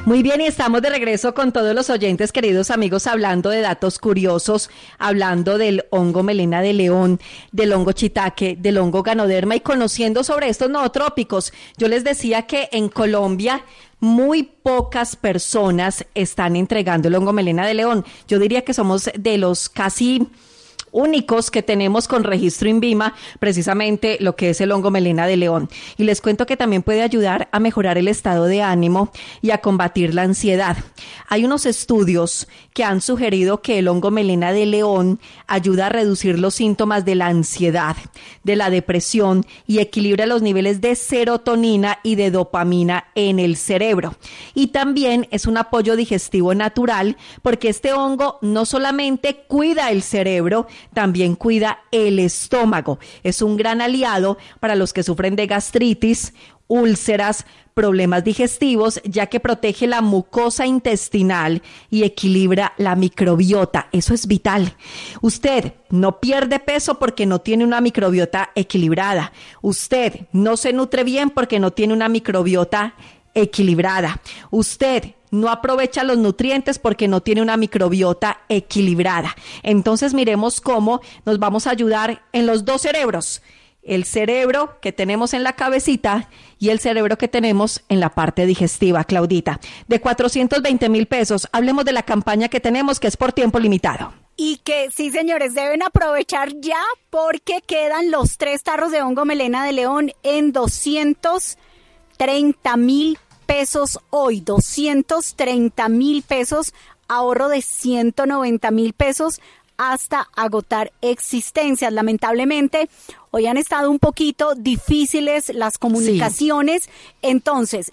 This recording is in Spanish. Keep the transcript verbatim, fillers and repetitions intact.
Muy bien, y estamos de regreso con todos los oyentes, queridos amigos, hablando de datos curiosos, hablando del hongo melena de león, del hongo shiitake, del hongo ganoderma y conociendo sobre estos nootrópicos. Yo les decía que en Colombia muy pocas personas están entregando el hongo melena de león. Yo diría que somos de los casi únicos que tenemos con registro INVIMA, precisamente lo que es el hongo melena de león. Y les cuento que también puede ayudar a mejorar el estado de ánimo y a combatir la ansiedad. Hay unos estudios que han sugerido que el hongo melena de león ayuda a reducir los síntomas de la ansiedad, de la depresión y equilibra los niveles de serotonina y de dopamina en el cerebro. Y también es un apoyo digestivo natural porque este hongo no solamente cuida el cerebro, también cuida el estómago. Es un gran aliado para los que sufren de gastritis, úlceras, problemas digestivos, ya que protege la mucosa intestinal y equilibra la microbiota. Eso es vital. Usted no pierde peso porque no tiene una microbiota equilibrada. Usted no se nutre bien porque no tiene una microbiota equilibrada. Usted no aprovecha los nutrientes porque no tiene una microbiota equilibrada. Entonces miremos cómo nos vamos a ayudar en los dos cerebros. El cerebro que tenemos en la cabecita y el cerebro que tenemos en la parte digestiva, Claudita. De cuatrocientos veinte mil pesos, hablemos de la campaña que tenemos, que es por tiempo limitado. Y que sí, señores, deben aprovechar ya porque quedan los tres tarros de hongo melena de león en doscientos treinta mil pesos hoy, doscientos treinta mil pesos, ahorro de ciento noventa mil pesos hasta agotar existencias. Lamentablemente, hoy han estado un poquito difíciles las comunicaciones, sí. Entonces,